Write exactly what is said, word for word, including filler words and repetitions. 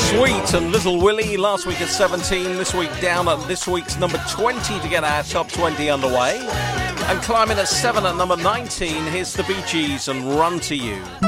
Sweet and Little Willie, last week at seventeen, this week down at this week's number twenty to get our top twenty underway. And climbing at seven at number nineteen, here's the Bee Gees and Run to You.